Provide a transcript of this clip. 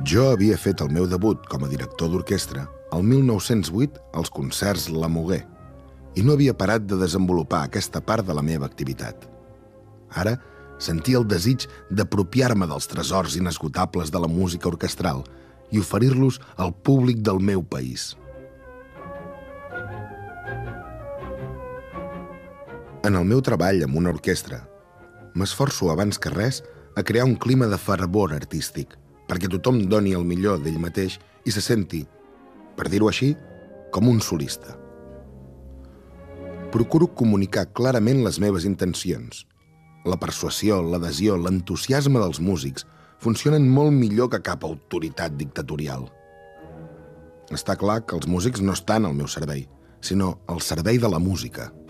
Jo havia fet el meu debut com a director d'orquestra el 1908 als concerts La Muguer i no havia parat de desenvolupar aquesta part de la meva activitat. Ara sentia el desig d'apropiar-me dels tresors inesgotables de la música orquestral i oferir-los al públic del meu país. En el meu treball amb una orquestra, m'esforço abans que res a crear un clima de fervor artístic, perquè tothom doni el millor d'ell mateix i se senti, per dir-ho així, com un solista. Procuro comunicar clarament les meves intencions. La persuasió, l'adhesió, l'entusiasme dels músics funcionen molt millor que cap autoritat dictatorial. Està clar que els músics no estan al meu servei, sinó al servei de la música.